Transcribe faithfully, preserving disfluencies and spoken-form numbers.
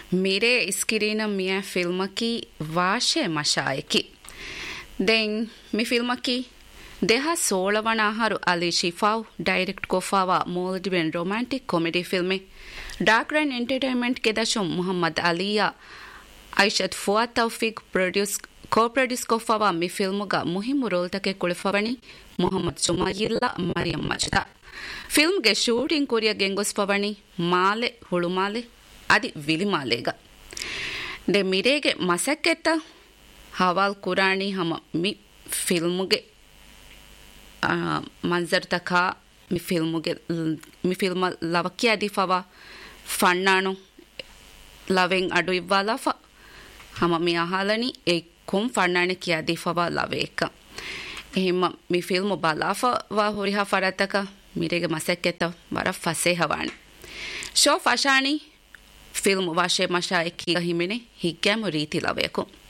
ಮಿರೆ ಸ್ಕಿರೀನ ಮಿಯ ಫಿಲ್ಮಕಿ ವಾಶೆ ಮಶಾಯಕಿ then ಮಿ ಫಿಲ್ಮಕಿ ದೇಹ ಸೋಳವಣಾಹಾರು Ali ಶಿಫಾವ್ direct ಕೊಫಾವ ಮೋಲ್ಡಿವೆನ್ romantic comedy ಫಿಲ್ಮೆ dark rain entertainment ಗೆ ದಶಂ Mohammed Alia ಐಷತ್ ಫುಆದ್ Tawfiq produce ಕೋ produce ಕೊಫಾವ ಮಿ ಫಿಲ್ಮುಗ ಮುಹಿಮು ರೋಲ್ತಕೆ ಕುಳಿಫವಣಿ Mohammed ಸುಮಯಿಲ್ಲಾ Mariam Mazda ಫಿಲ್ಮ್ಗೆ shooting ಕುರಿಯ ಗೆಂಗೊಸ್ಪವಣಿ ಮಾಲೆ ಹುಳುಮಾಲೆ ಅದಿ ವಿಲಿಮಾಲೆಗ ದೆ ಮಿರೆಗೆ ಮಸಕ್ಕೆತ್ತ ಹವಾಲ್ ಕುರಾಣಿ ಹಮ ಮಿ ಫಿಲ್ಮುಗೆ ಮಂಜರ್ ತಕಾ ಮಿ ಫಿಲ್ಮುಗೆ ಮಿ ಫಿಲ್ಮ ಲವಕಿ ಅದಿಫವ ಫಣ್ಣಾಣು ಲವೆಂಗ್ ಅಡು ಇವ್ವಾಲಫ ಹಮ ಮಿ ಅಹಾಲನಿ ಎ ಕೊಂ ಫಣ್ಣಾಣೆ ಕಿ ಅದಿಫವ ಲವೇಕ එහෙම මේ ෆිල්ම් බලාෆවා හොරිහා ෆරතක මිරේගේ මසක්කෙත වර ෆසේ හවානි ෂෝ ෆෂානි ෆිල්ම් වාෂේ මෂා එක්කී හිමිනේ හිග්ගෑම රීති ලවයකෝ